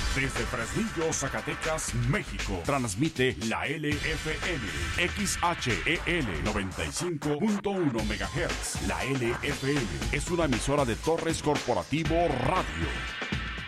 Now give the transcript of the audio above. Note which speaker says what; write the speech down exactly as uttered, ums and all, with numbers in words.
Speaker 1: Desde Fresnillo, Zacatecas, México, transmite la L F M, X H E L noventa y cinco punto uno megahertz. La L F M es una emisora de Torres Corporativo Radio.